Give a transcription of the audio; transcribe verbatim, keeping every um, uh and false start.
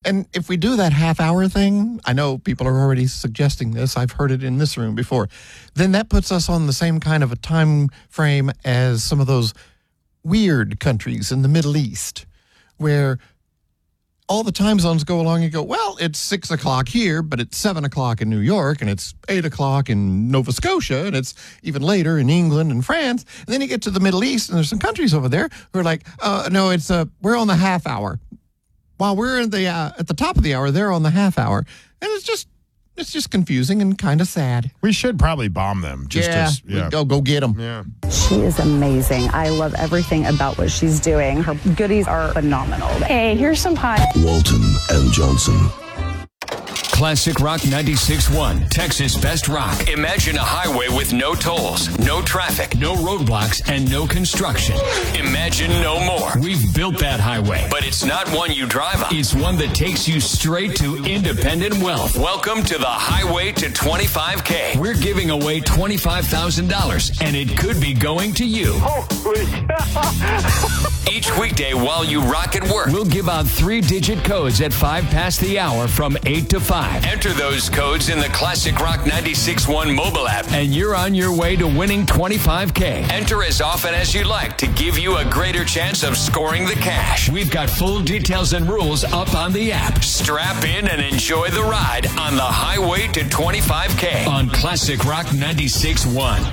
And if we do that half hour thing, I know people are already suggesting this. I've heard it in this room before. Then that puts us on the same kind of a time frame as some of those weird countries in the Middle East where all the time zones go along and go, well, it's six o'clock here, but it's seven o'clock in New York, and it's eight o'clock in Nova Scotia, and it's even later in England and France. And then you get to the Middle East, and there's some countries over there who are like, uh, no, it's uh, we're on the half hour. While we're in the uh, at the top of the hour, they're on the half hour. And it's just it's just confusing and kind of sad. We should probably bomb them. Just yeah, as, yeah. Go, go get them. Yeah. She is amazing. I love everything about what she's doing. Her goodies are phenomenal. Hey, here's some pie. Walton and Johnson. Classic Rock ninety-six point one, Texas Best Rock. Imagine a highway with no tolls, no traffic, no roadblocks, and no construction. Imagine no more. We've built that highway, but it's not one you drive on. It's one that takes you straight to independent wealth. Welcome to the Highway to twenty-five K. We're giving away twenty-five thousand dollars, and it could be going to you. Each weekday while you rock at work, we'll give out three-digit codes at five past the hour from eight to five. Enter those codes in the Classic Rock ninety-six point one mobile app, and you're on your way to winning twenty-five K. Enter as often as you like to give you a greater chance of scoring the cash. We've got full details and rules up on the app. Strap in and enjoy the ride on the Highway to twenty-five K on Classic Rock ninety-six point one.